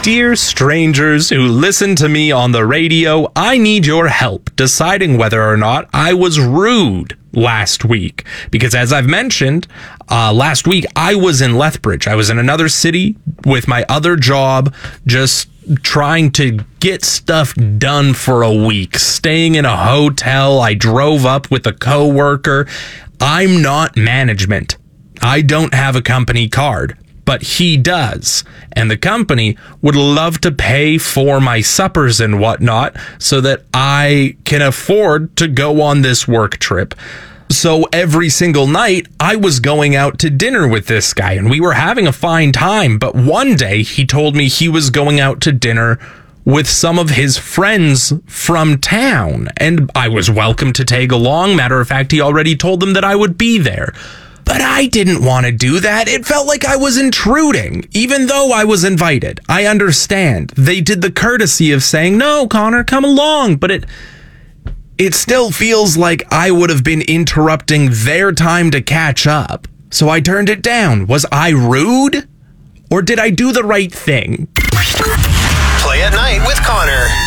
dear strangers who listen to me on the radio, I need your help deciding whether or not I was rude last week. Because as I've mentioned, last week I was in Lethbridge. I was in another city with my other job, just trying to get stuff done for a week, staying in a hotel. I drove up with a coworker. I'm not management. I don't have a company card, but he does. And the company would love to pay for my suppers and whatnot so that I can afford to go on this work trip. So every single night I was going out to dinner with this guy and we were having a fine time. But one day he told me he was going out to dinner with some of his friends from town, and I was welcome to tag along. Matter of fact, he already told them that I would be there. But I didn't want to do that. It felt like I was intruding, even though I was invited. I understand. They did the courtesy of saying, "No, Connor, come along." But it still feels like I would have been interrupting their time to catch up. So I turned it down. Was I rude? Or did I do the right thing? Play at Night with Connor.